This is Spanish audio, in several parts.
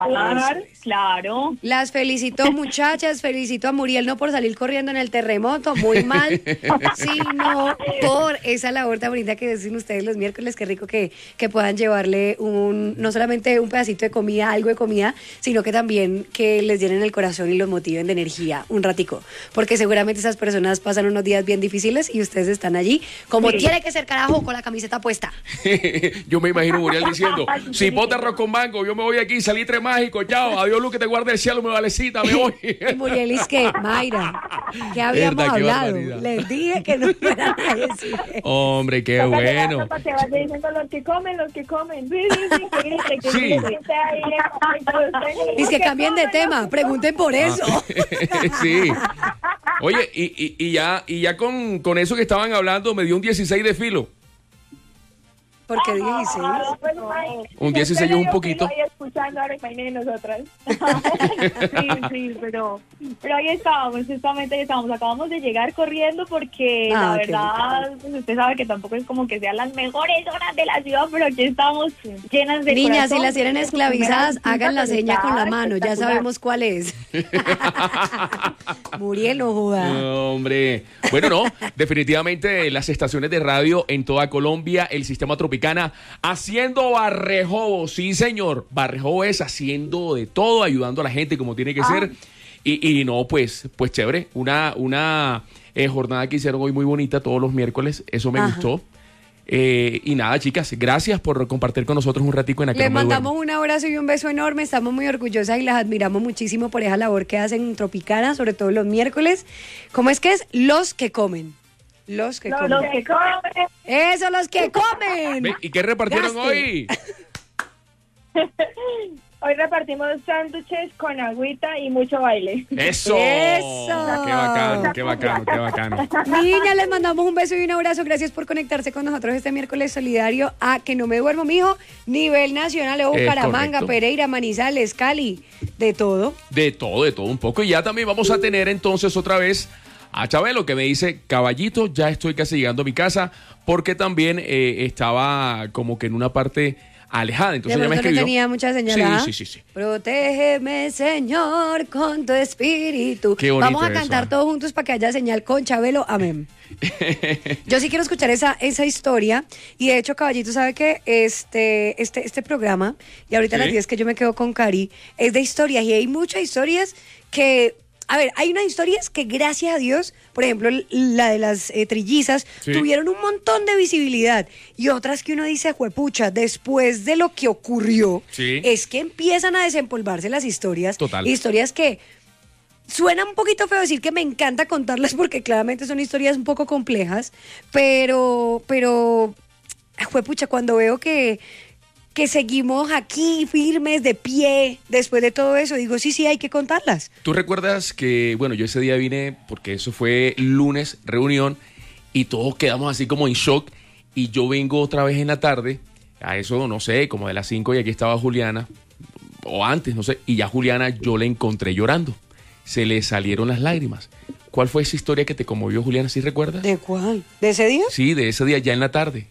Claro. Las felicito, muchachas, felicito a Muriel no por salir corriendo en el terremoto, muy mal, sino por esa labor tan bonita que hacen ustedes los miércoles. Qué rico que puedan llevarle no solamente un pedacito de comida, algo de comida, sino que también que les llenen el corazón y los motiven de energía un ratico, porque seguramente esas personas pasan unos días bien difíciles y ustedes están allí como tiene que ser, carajo, con la camiseta puesta. Yo me imagino Muriel diciendo, si pote arroz con mango, yo me voy aquí, salitre mágico, chao, adiós Luz, que te guarde el cielo, me valecita, me voy. Y Muriel es que, Mayra, ¿qué habíamos hablado? Les dije que no fueran a decir. Hombre, qué bueno. Te vas diciendo los que comen. Sí. Dice que cambien de tema, pregunten por eso. Sí. Oye, y ya con eso que estaban hablando, me dio un 16 de filo. ¿Por qué 16? Un 16 es un poquito. Escuchando ahora nosotras. sí, pero ahí estábamos, justamente acabamos de llegar corriendo porque la verdad, pues usted sabe que tampoco es como que sean las mejores horas de la ciudad, pero aquí estamos llenas de niñas, corazón. si las tienen esclavizadas, hagan la seña con la mano, ya sabemos cuál es. Muriel, no joda. No, hombre. Bueno, no, definitivamente las estaciones de radio en toda Colombia, el sistema Tropicana, haciendo Barrejobo, sí señor, Barrejobo es haciendo de todo, ayudando a la gente como tiene que ser, y no, pues chévere, una jornada que hicieron hoy muy bonita todos los miércoles, eso me gustó. Y nada, chicas, gracias por compartir con nosotros un ratico en Aquí Les No Me mandamos Duermo. un abrazo y un beso enorme. Estamos muy orgullosas y las admiramos muchísimo por esa labor que hacen en Tropicana, sobre todo los miércoles. ¿Cómo es que es? Los que comen. Los que comen. Los que comen. ¡Eso, los que comen! ¿Y qué repartieron Gaste. hoy? Hoy repartimos sándwiches con agüita y mucho baile. ¡Eso! ¡Eso! ¡Qué bacano! Niña, les mandamos un beso y un abrazo. Gracias por conectarse con nosotros este miércoles solidario a Que No Me Duermo, mijo. Nivel nacional, Bucaramanga, correcto. Pereira, Manizales, Cali, de todo. De todo un poco. Y ya también vamos a tener entonces otra vez a Chabelo, que me dice, caballito, ya estoy casi llegando a mi casa, porque también estaba como que en una parte alejada, entonces De ya me pronto escribió. no tenía mucha señal. Sí. Protégeme, Señor, con tu espíritu. Qué bonito Vamos a cantar eso, todos juntos para que haya señal con Chabelo. Amén. Yo sí quiero escuchar esa historia. Y de hecho, caballito, sabe que este programa, y ahorita a las 10 que yo me quedo con Cari, es de historias. Y hay muchas historias que... A ver, hay unas historias que gracias a Dios, por ejemplo, la de las trillizas, tuvieron un montón de visibilidad. Y otras que uno dice, juepucha, después de lo que ocurrió, es que empiezan a desempolvarse las historias. Total. Historias que suena un poquito feo decir que me encanta contarlas porque claramente son historias un poco complejas, pero juepucha, cuando veo que seguimos aquí firmes, de pie, después de todo eso, digo, sí, hay que contarlas. ¿Tú recuerdas que, bueno, yo ese día vine, porque eso fue lunes, reunión, y todos quedamos así como en shock, y yo vengo otra vez en la tarde, a eso, no sé, como de las 5, y aquí estaba Juliana, o antes, no sé, y ya Juliana yo la encontré llorando, se le salieron las lágrimas. ¿Cuál fue esa historia que te conmovió, Juliana, sí recuerdas? ¿De cuál? ¿De ese día? Sí, de ese día ya en la tarde.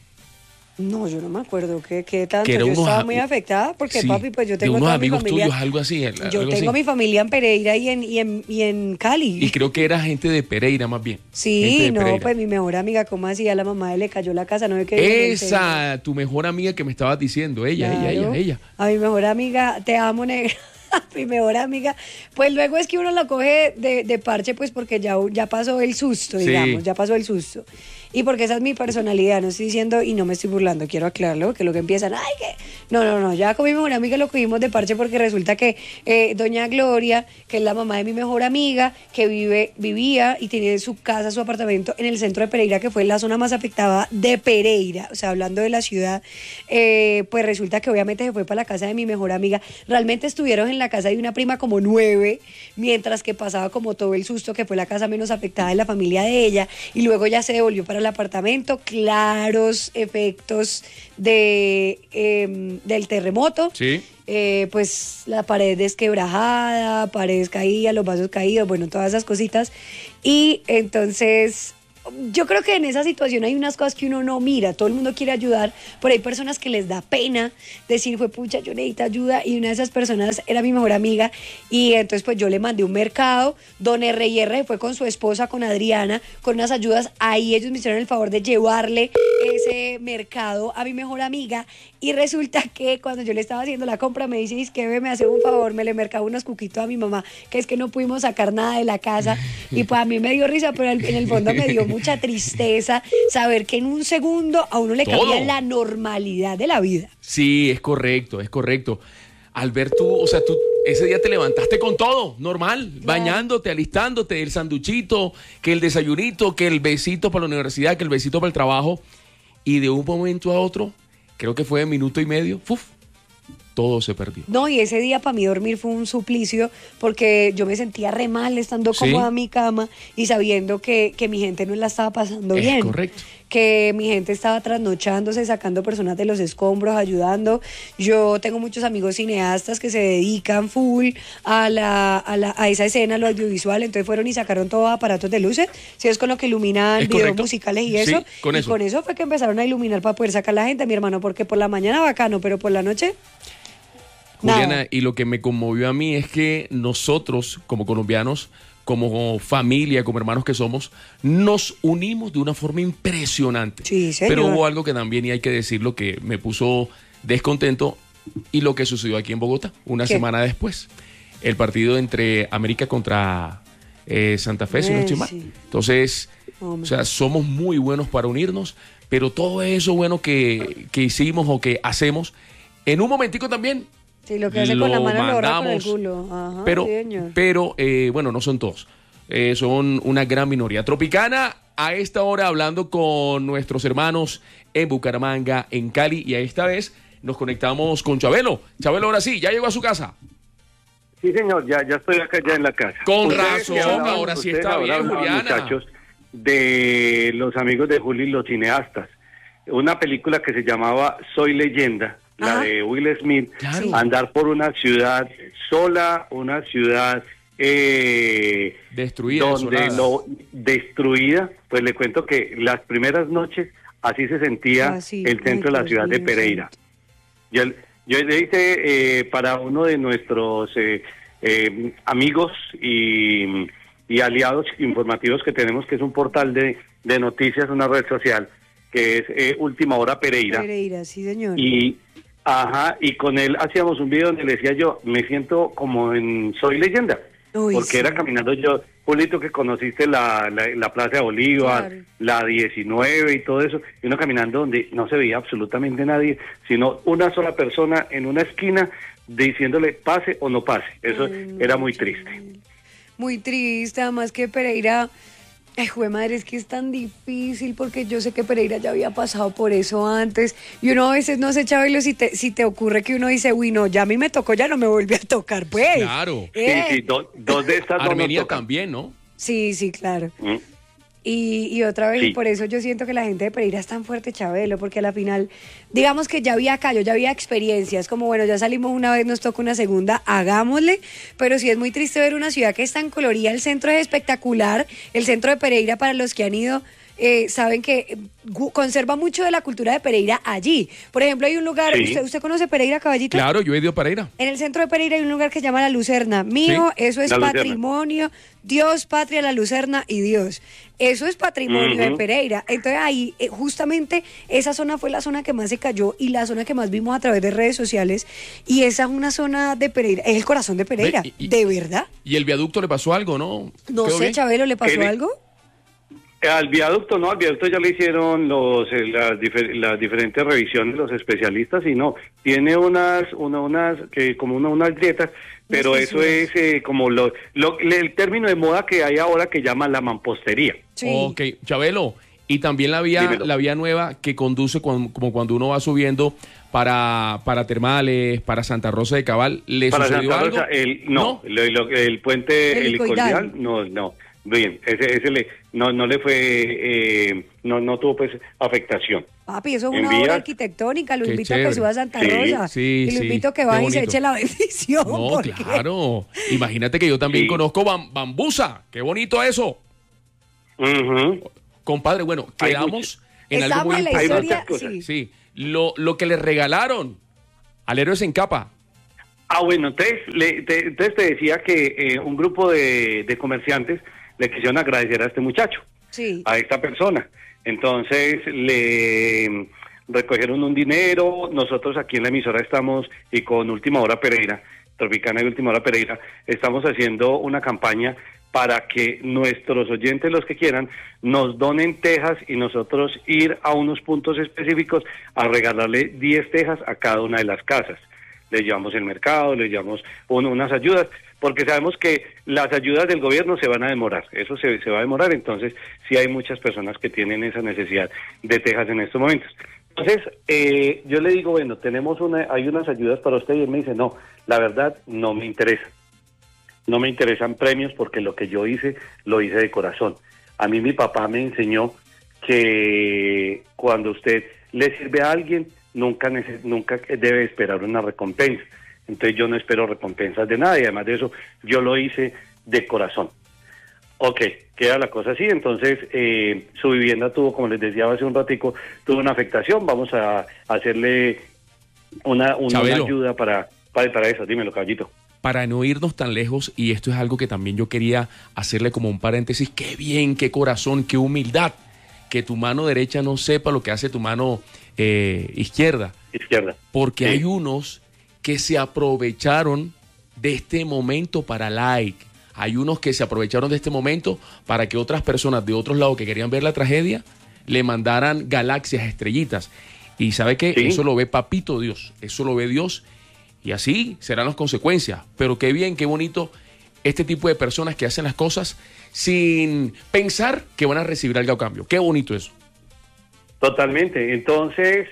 No, yo no me acuerdo qué tanto. Que yo estaba muy afectada porque, papi, pues yo tengo de unos toda amigos mi familia. tuyos, algo así. Yo tengo mi familia en Pereira y en Cali. Y creo que era gente de Pereira más bien. Sí, no, Pereira. pues mi mejor amiga, ¿cómo hacía? La mamá le cayó la casa, no ve que... Esa, tu mejor amiga que me estabas diciendo, ella. A mi mejor amiga, te amo, negra. Mi mejor amiga, pues luego es que uno lo coge de parche, pues porque ya pasó el susto, digamos, ya pasó el susto. Y porque esa es mi personalidad, no estoy diciendo, y no me estoy burlando, quiero aclararlo, que lo que empiezan, ay, que... No, ya con mi mejor amiga lo cogimos de parche porque resulta que doña Gloria, que es la mamá de mi mejor amiga, que vivía y tiene su casa, su apartamento en el centro de Pereira, que fue la zona más afectada de Pereira, o sea, hablando de la ciudad, pues resulta que obviamente se fue para la casa de mi mejor amiga. Realmente estuvieron en la casa de una prima como 9, mientras que pasaba como todo el susto, que fue la casa menos afectada de la familia de ella, y luego ya se devolvió para el apartamento. Claros efectos del terremoto. Sí. Pues la pared desquebrajada, paredes caídas, los vasos caídos, bueno, todas esas cositas. Y entonces yo creo que en esa situación hay unas cosas que uno no mira, todo el mundo quiere ayudar, pero hay personas que les da pena decir, fue pucha, yo necesito ayuda, y una de esas personas era mi mejor amiga, y entonces pues yo le mandé un mercado, don R&R fue con su esposa, con Adriana, con unas ayudas, ahí ellos me hicieron el favor de llevarle ese mercado a mi mejor amiga, y resulta que cuando yo le estaba haciendo la compra me dice, es que me hace un favor, me le mercaba unos cuquitos a mi mamá, que es que no pudimos sacar nada de la casa, y pues a mí me dio risa, pero en el fondo me dio mucha tristeza saber que en un segundo a uno le cambia la normalidad de la vida. Sí, es correcto, es correcto. Al ver tú ese día te levantaste con todo, normal, claro, bañándote, alistándote, el sanduchito, que el desayunito, que el besito para la universidad, que el besito para el trabajo, y de un momento a otro, creo que fue de minuto y medio, todo se perdió. No, y ese día para mí dormir fue un suplicio porque yo me sentía re mal estando cómoda en mi cama y sabiendo que mi gente no la estaba pasando bien. Correcto. Que mi gente estaba trasnochándose, sacando personas de los escombros, ayudando. Yo tengo muchos amigos cineastas que se dedican full a esa escena, lo audiovisual, entonces fueron y sacaron todos aparatos de luces, si es con lo que iluminan videos musicales y eso. Sí, con eso. Con eso fue que empezaron a iluminar para poder sacar la gente, mi hermano, porque por la mañana bacano, pero por la noche... Juliana, nada. y lo que me conmovió a mí es que nosotros, como colombianos, como familia, como hermanos que somos, nos unimos de una forma impresionante. Sí, señor. Pero hubo algo que también, y hay que decirlo, que me puso descontento, y lo que sucedió aquí en Bogotá, una semana después. El partido entre América contra Santa Fe, si no estoy mal. Sí. Entonces, somos muy buenos para unirnos, pero todo eso bueno que hicimos o que hacemos, en un momentico también... Sí, lo que hace con la mano lo borra con el culo. Ajá, pero bueno, no son todos. Son una gran minoría. Tropicana, a esta hora hablando con nuestros hermanos en Bucaramanga, en Cali, y a esta vez nos conectamos con Chabelo. Chabelo, ahora sí, ya llegó a su casa. Sí, señor, ya estoy acá ya en la casa. Con razón, ahora sí está bien, Juliana. Muchachos, de los amigos de Juli, los cineastas. Una película que se llamaba Soy Leyenda, la de Will Smith, claro. Andar por una ciudad sola, una ciudad destruida, destruida. Pues le cuento que las primeras noches así se sentía el centro de la ciudad de Pereira. Yo le hice para uno de nuestros amigos y aliados informativos que tenemos, que es un portal de noticias, una red social, que es Última Hora Pereira. Pereira, sí, señor. Y con él hacíamos un video donde le decía yo, me siento como en Soy Leyenda. Uy, porque era caminando yo, Julito, que conociste la Plaza de Bolívar, claro, la 19 y todo eso, y uno caminando donde no se veía absolutamente nadie, sino una sola persona en una esquina diciéndole pase o no pase. Eso era muy triste. Muy triste, además que Pereira... Jue madre, es que es tan difícil porque yo sé que Pereira ya había pasado por eso antes y uno a veces no se echa velo si te ocurre que uno dice, uy, no, ya a mí me tocó, ya no me volví a tocar, pues. Claro. Sí, dos de estas Armenia no también, ¿no? Sí, claro. Y otra vez, y por eso yo siento que la gente de Pereira es tan fuerte, Chabelo, porque a la final, digamos que ya había callo, ya había experiencias, como bueno, ya salimos una vez, nos toca una segunda, hagámosle, pero sí es muy triste ver una ciudad que es tan colorida, el centro es espectacular, el centro de Pereira, para los que han ido, saben que conserva mucho de la cultura de Pereira allí. Por ejemplo, hay un lugar, ¿usted conoce Pereira, caballito? Claro, yo he ido a Pereira. En el centro de Pereira hay un lugar que se llama La Lucerna. Mijo, eso es patrimonio, Dios, patria, la Lucerna y Dios. Eso es patrimonio de Pereira. Entonces ahí, justamente, esa zona fue la zona que más se cayó y la zona que más vimos a través de redes sociales. Y esa es una zona de Pereira, es el corazón de Pereira, ¿de verdad? ¿Y el viaducto le pasó algo, no? No sé, bien? Chabelo, ¿le pasó algo? Al viaducto ya le hicieron las diferentes revisiones los especialistas y no, tiene unas grietas, pero eso es como el término de moda que hay ahora que llama la mampostería. Sí. Ok, Chabelo, y también la vía nueva que conduce como cuando uno va subiendo para Termales, para Santa Rosa de Cabal, ¿le sucedió algo? El puente helicoidal, no. Bien, ese no le fue, no tuvo pues afectación. Papi, eso es una obra arquitectónica, lo invito a que suba a Santa Rosa, y lo invito a que vaya y se eche la bendición. No, claro, imagínate que yo también conozco Bambusa, qué bonito eso. Compadre, bueno, quedamos en algo muy importante. Sí, lo que le regalaron al héroe sin capa. Bueno, entonces te decía que un grupo de comerciantes le quisieron agradecer a este muchacho, a esta persona. Entonces le recogieron un dinero. Nosotros aquí en la emisora estamos, y con Última Hora Pereira, Tropicana y Última Hora Pereira, estamos haciendo una campaña para que nuestros oyentes, los que quieran, nos donen tejas y nosotros ir a unos puntos específicos a regalarle 10 tejas a cada una de las casas. Les llevamos el mercado, les llevamos unas ayudas, porque sabemos que las ayudas del gobierno se van a demorar, eso se va a demorar. Entonces sí hay muchas personas que tienen esa necesidad de tejas en estos momentos. Entonces yo le digo, bueno, hay unas ayudas para usted, y él me dice, no, la verdad no me interesa. No me interesan premios, porque lo que yo hice, lo hice de corazón. A mí mi papá me enseñó que cuando usted le sirve a alguien, nunca debe esperar una recompensa. Entonces yo no espero recompensas de nada, y además de eso, yo lo hice de corazón. Ok, queda la cosa así. Entonces su vivienda tuvo, como les decía hace un ratico, tuvo una afectación. Vamos a hacerle una ayuda para eso. Dímelo, caballito. Para no irnos tan lejos, y esto es algo que también yo quería hacerle como un paréntesis, qué bien, qué corazón, qué humildad, que tu mano derecha no sepa lo que hace tu mano izquierda. Porque hay unos que se aprovecharon de este momento para like, hay unos que se aprovecharon de este momento para que otras personas de otros lados que querían ver la tragedia le mandaran galaxias, estrellitas. Y ¿sabe qué? Eso lo ve Papito Dios, eso lo ve Dios. Y así serán las consecuencias. Pero qué bien, qué bonito este tipo de personas que hacen las cosas sin pensar que van a recibir algo a cambio. Qué bonito eso. Totalmente. Entonces,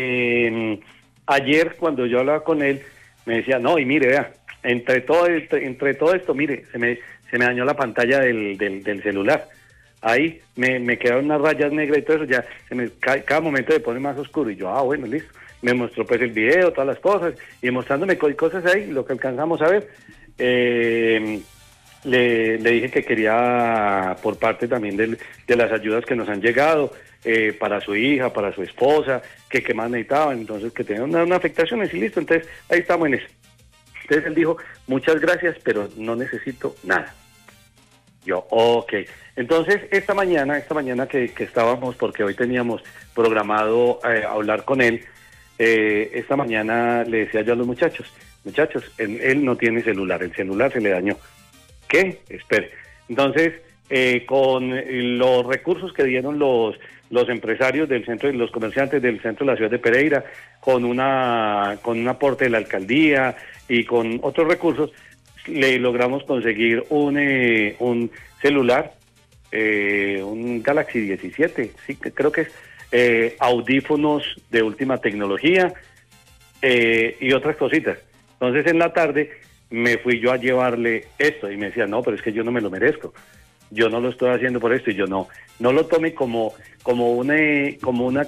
ayer cuando yo hablaba con él, me decía, no, y mire, vea, entre todo esto, mire, se me dañó la pantalla del celular. Ahí me quedaron unas rayas negras y todo eso, ya cada momento me pone más oscuro. Y yo, bueno, listo. Me mostró pues el video, todas las cosas, y mostrándome cosas ahí, lo que alcanzamos a ver. Le dije que quería, por parte también de las ayudas que nos han llegado, para su hija, para su esposa, que más necesitaban, entonces que tenían una afectación, y listo. Entonces ahí estamos en eso. Entonces él dijo, muchas gracias, pero no necesito nada. Yo, ok. Entonces esta mañana que estábamos, porque hoy teníamos programado hablar con él, esta mañana le decía yo a los muchachos, él no tiene celular, el celular se le dañó. ¿Qué? Espere. Entonces, con los recursos que dieron los empresarios del centro, los comerciantes del centro de la ciudad de Pereira, con un aporte de la alcaldía y con otros recursos, le logramos conseguir un celular, un Galaxy 17, sí, creo que es. Audífonos de última tecnología y otras cositas. Entonces en la tarde me fui yo a llevarle esto, y me decía, no, pero es que yo no me lo merezco, yo no lo estoy haciendo por esto. Y yo, no lo tome como una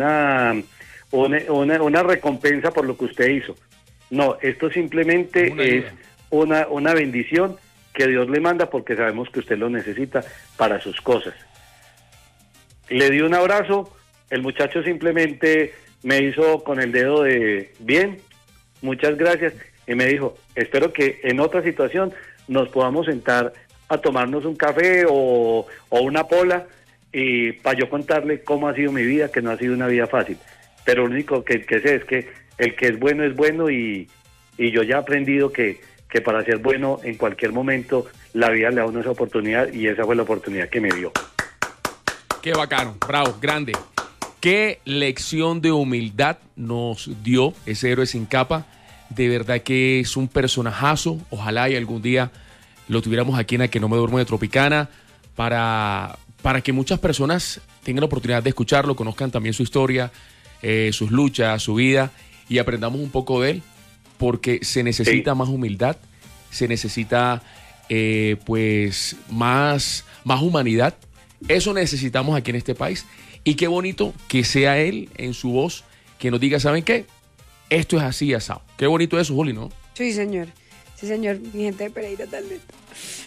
recompensa por lo que usted hizo. No, esto simplemente es una bendición que Dios le manda, porque sabemos que usted lo necesita para sus cosas. Le di un abrazo. El muchacho simplemente me hizo con el dedo de bien, muchas gracias, y me dijo, espero que en otra situación nos podamos sentar a tomarnos un café o una pola, y para yo contarle cómo ha sido mi vida, que no ha sido una vida fácil. Pero lo único que sé es que el que es bueno, y yo ya he aprendido que para ser bueno en cualquier momento la vida le da una esa oportunidad, y esa fue la oportunidad que me dio. Qué bacano, bravo, grande. Qué lección de humildad nos dio ese héroe sin capa. De verdad que es un personajazo. Ojalá y algún día lo tuviéramos aquí en A Que No Me Duermo de Tropicana, para que muchas personas tengan la oportunidad de escucharlo, conozcan también su historia, sus luchas, su vida, y aprendamos un poco de él, porque se necesita más humildad, se necesita pues más humanidad. Eso necesitamos aquí en este país. Y qué bonito que sea él en su voz que nos diga, ¿saben qué? Esto es así, asado. Qué bonito eso, Juli, ¿no? Sí, señor. Sí, señor. Mi gente de Pereira, tal vez.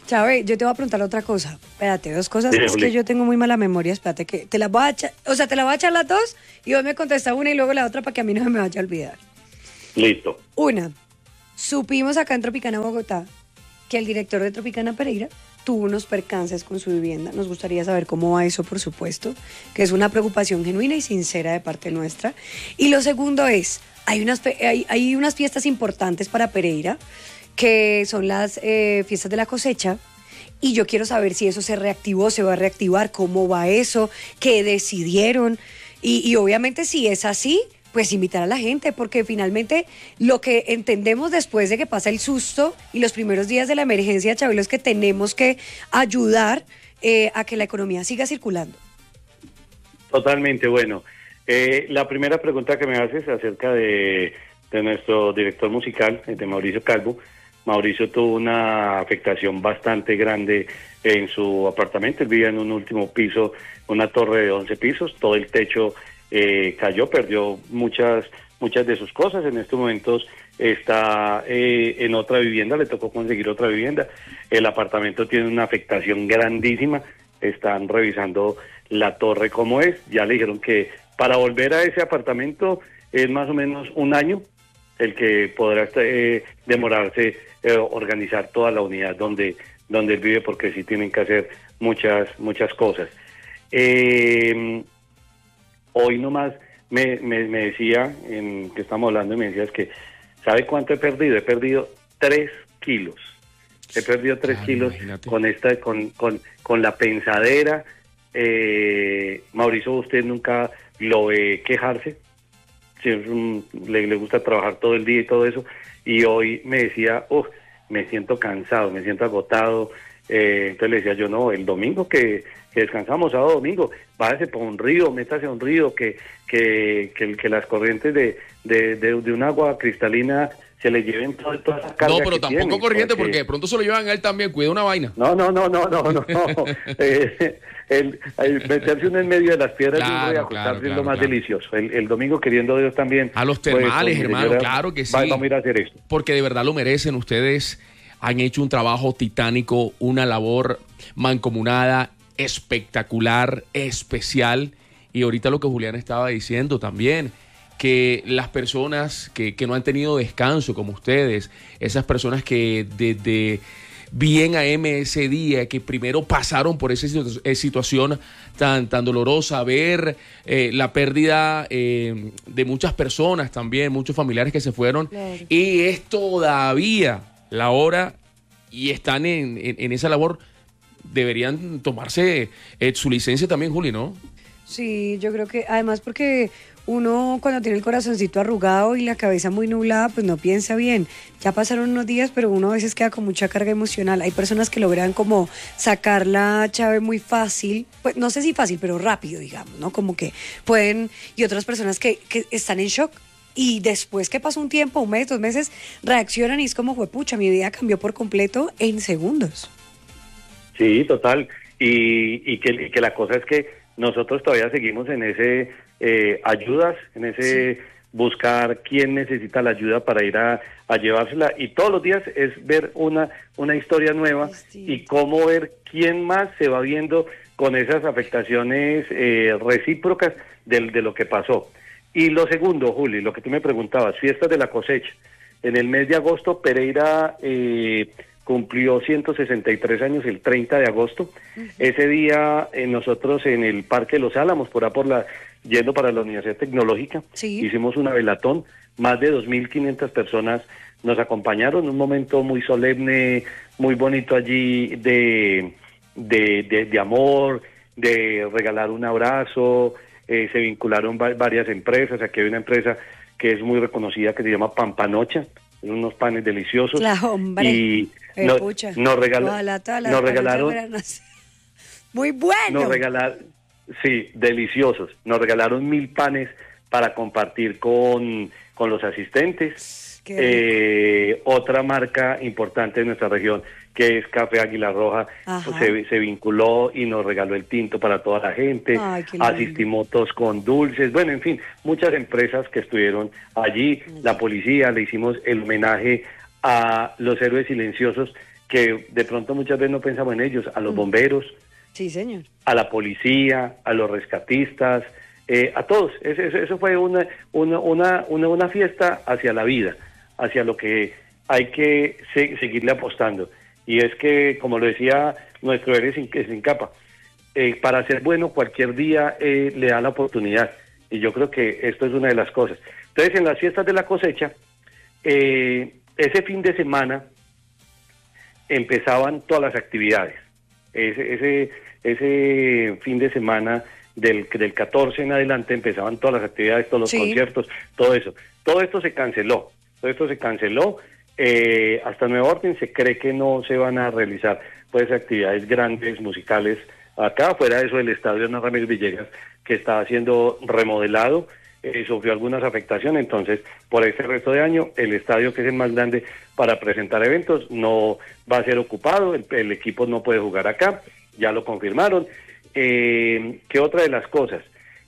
Chávez, yo te voy a preguntar otra cosa. Espérate, dos cosas. Es que yo tengo muy mala memoria. Espérate, que te las voy a echar. O sea, te las voy a echar las dos y vos me contestas una y luego la otra para que a mí no se me vaya a olvidar. Listo. Una, supimos acá en Tropicana, Bogotá, que el director de Tropicana Pereira tuvo unos percances con su vivienda. Nos gustaría saber cómo va eso, por supuesto, que es una preocupación genuina y sincera de parte nuestra. Y lo segundo es, hay unas fiestas importantes para Pereira, que son las fiestas de la cosecha, y yo quiero saber si eso se reactivó, se va a reactivar, cómo va eso, qué decidieron, y obviamente si es así, pues invitar a la gente, porque finalmente lo que entendemos después de que pasa el susto y los primeros días de la emergencia, Chabelo, es que tenemos que ayudar a que la economía siga circulando. Totalmente, bueno. La primera pregunta que me haces acerca de nuestro director musical, de Mauricio Calvo. Mauricio tuvo una afectación bastante grande en su apartamento. Él vivía en un último piso, una torre de 11 pisos. Todo el techo cayó, perdió muchas de sus cosas. En estos momentos está en otra vivienda, le tocó conseguir otra vivienda. El apartamento tiene una afectación grandísima. Están revisando la torre como es. Ya le dijeron que para volver a ese apartamento es más o menos un año el que podrá demorarse organizar toda la unidad donde él vive, porque sí tienen que hacer muchas cosas. Hoy nomás me decía, que estamos hablando, y me decías que, ¿sabe cuánto he perdido? He perdido 3 kilos. He perdido 3 kilos con la pensadera. Mauricio, ¿usted nunca lo ve quejarse? Le gusta trabajar todo el día y todo eso, y hoy me decía, me siento cansado, me siento agotado. Entonces le decía yo, no, el domingo que descansamos, sábado, domingo, váyase por un río, métase a un río, que las corrientes de un agua cristalina se le lleven todas las cargas. No, pero tampoco corriente, porque de pronto se lo llevan a él también, cuida una vaina. No. Meterse uno en medio de las piedras y ajustarse es lo más delicioso. El domingo, queriendo Dios, también. A los termales, hermano, claro que sí. Vamos a ir a hacer esto. Porque de verdad lo merecen. Ustedes han hecho un trabajo titánico, una labor mancomunada, espectacular, especial. Y ahorita lo que Julián estaba diciendo también, que las personas que no han tenido descanso como ustedes, esas personas que desde bien a M ese día, que primero pasaron por esa situación tan dolorosa, ver la pérdida de muchas personas también, muchos familiares que se fueron, claro. Y es todavía la hora y están en esa labor, deberían tomarse su licencia también, Juli, ¿no? Sí, yo creo que además porque uno cuando tiene el corazoncito arrugado y la cabeza muy nublada, pues no piensa bien. Ya pasaron unos días, pero uno a veces queda con mucha carga emocional. Hay personas que logran como sacar la llave muy fácil, pues no sé si fácil, pero rápido, digamos, ¿no? Como que pueden, y otras personas que están en shock. Y después que pasa un tiempo, 1 mes, 2 meses, reaccionan y es como, juepucha, mi vida cambió por completo en segundos. Sí, total. Y que la cosa es que nosotros todavía seguimos en ese ayudas, en ese buscar quién necesita la ayuda para ir a llevársela, y todos los días es ver una historia nueva y cómo ver quién más se va viendo con esas afectaciones recíprocas de lo que pasó. Y lo segundo, Juli, lo que tú me preguntabas, fiestas de la cosecha. En el mes de agosto, Pereira cumplió 163 años el 30 de agosto. Uh-huh. Ese día nosotros en el Parque de los Álamos, yendo para la Universidad Tecnológica, hicimos una velatón. Más de 2.500 personas nos acompañaron, un momento muy solemne, muy bonito allí de amor, de regalar un abrazo. Se vincularon varias empresas. Aquí hay una empresa que es muy reconocida que se llama Pampanocha, unos panes deliciosos. Hombre, y nos regalaron muy bueno. Sí, deliciosos. Nos regalaron 1.000 panes para compartir con los asistentes. Otra marca importante de nuestra región, que es Café Águila Roja, se vinculó y nos regaló el tinto para toda la gente. Asistimos todos con dulces, bueno, en fin, muchas empresas que estuvieron allí. La policía, le hicimos el homenaje a los héroes silenciosos que de pronto muchas veces no pensamos en ellos, a los bomberos, sí, señor, a la policía, a los rescatistas, a todos. Eso fue una fiesta hacia la vida, hacia lo que hay que seguirle apostando. Y es que, como lo decía nuestro héroe sin capa, para ser bueno cualquier día le da la oportunidad. Y yo creo que esto es una de las cosas. Entonces, en las fiestas de la cosecha, ese fin de semana empezaban todas las actividades. Ese fin de semana del 14 en adelante empezaban todas las actividades, todos los conciertos, todo eso. Todo esto se canceló. Hasta nueva orden se cree que no se van a realizar pues actividades grandes musicales acá. Fuera de eso, el estadio Hernán Ramírez Villegas, que está siendo remodelado, sufrió algunas afectaciones. Entonces, por este resto de año, el estadio, que es el más grande para presentar eventos, no va a ser ocupado. El equipo no puede jugar acá, ya lo confirmaron. ¿Qué otra de las cosas?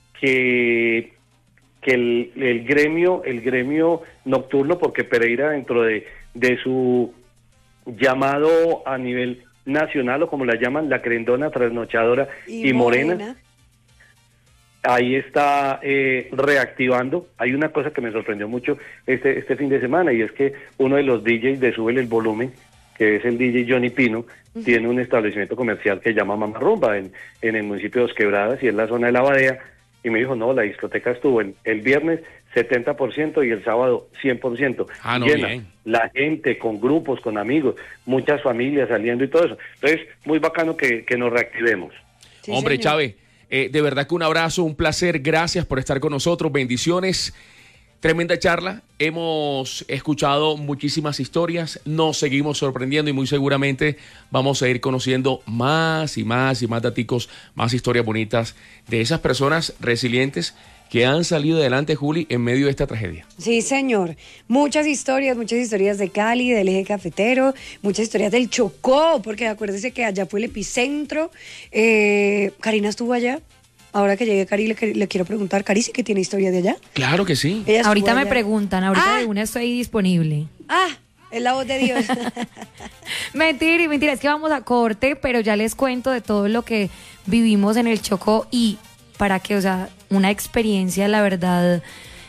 Que el gremio nocturno, porque Pereira, dentro de su llamado a nivel nacional, o como la llaman, la querendona, trasnochadora y morena, ahí está reactivando. Hay una cosa que me sorprendió mucho este fin de semana, y es que uno de los DJs de Súbele el Volumen, que es el DJ Johnny Pino, tiene un establecimiento comercial que se llama Mamá Rumba en el municipio de Dos Quebradas, y en la zona de La Badea, y me dijo, no, la discoteca estuvo el viernes 70% y el sábado 100%. Llena. Bien. La gente, con grupos, con amigos, muchas familias saliendo y todo eso. Entonces, muy bacano que nos reactivemos. Sí, hombre, Chávez, de verdad que un abrazo, un placer, gracias por estar con nosotros, bendiciones. Tremenda charla, hemos escuchado muchísimas historias, nos seguimos sorprendiendo y muy seguramente vamos a ir conociendo más y más daticos, más historias bonitas de esas personas resilientes que han salido adelante, Juli, en medio de esta tragedia. Sí, señor. Muchas historias de Cali, del eje cafetero, muchas historias del Chocó, porque acuérdese que allá fue el epicentro. Karina estuvo allá. Ahora que llegue Cari, le quiero preguntar, Cari, ¿sí que tiene historia de allá? Claro que sí. Ahorita me preguntan, ahorita de una estoy disponible. Es la voz de Dios. Mentira, es que vamos a corte, pero ya les cuento de todo lo que vivimos en el Chocó y para que, una experiencia, la verdad,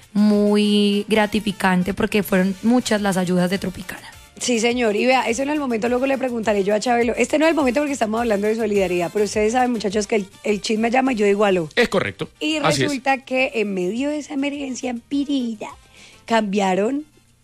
muy gratificante, porque fueron muchas las ayudas de Tropicana. Sí, señor. Y vea, eso no es el momento, luego le preguntaré yo a Chabelo. Este no es el momento porque estamos hablando de solidaridad, pero ustedes saben, muchachos, que el chisme llama y yo digo aló. Es correcto. Y resulta que en medio de esa emergencia en Pereira cambiaron.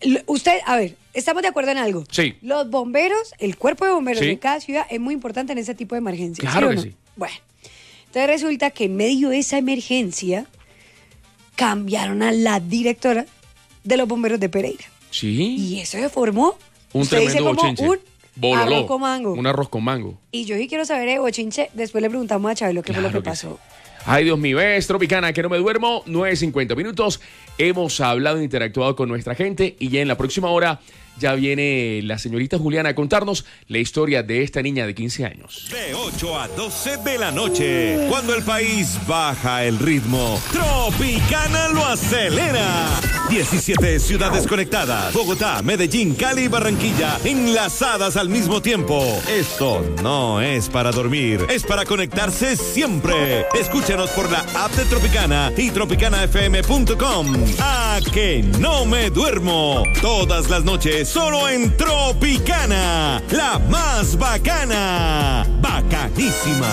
¿estamos de acuerdo en algo? Sí. Los bomberos, el cuerpo de bomberos de cada ciudad es muy importante en ese tipo de emergencias. Claro que sí. Bueno, entonces resulta que en medio de esa emergencia cambiaron a la directora de los bomberos de Pereira. Sí. Y eso se formó un tremendo bochinche. Un arroz con mango. Un arroz con mango. Y yo sí quiero saber, bochinche, después le preguntamos a Chabelo qué fue lo que pasó. Ay, Dios mío, es Tropicana, que no me duermo, 9:50 minutos. Hemos hablado, interactuado con nuestra gente y ya en la próxima hora ya viene la señorita Juliana a contarnos la historia de esta niña de 15 años. De 8 a 12 de la noche, cuando el país baja el ritmo, Tropicana lo acelera. 17 ciudades conectadas, Bogotá, Medellín, Cali y Barranquilla, enlazadas al mismo tiempo. Esto no es para dormir, es para conectarse siempre. Escúchanos por la app de Tropicana y tropicanafm.com. ¡A que no me duermo! Todas las noches, solo en Tropicana, la más bacana. Bacanísima.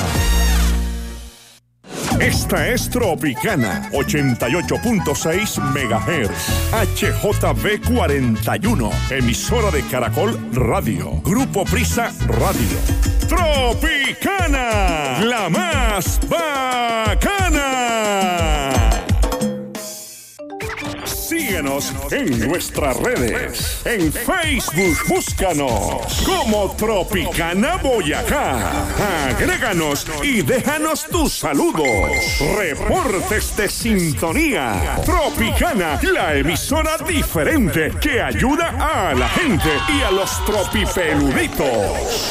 Esta es Tropicana, 88.6 MHz, HJB 41, emisora de Caracol Radio, Grupo Prisa Radio. Tropicana, la más bacana. Síguenos en nuestras redes. En Facebook, búscanos como Tropicana Boyacá. Agréganos y déjanos tus saludos. Reportes de sintonía. Tropicana, la emisora diferente que ayuda a la gente y a los tropipeluditos.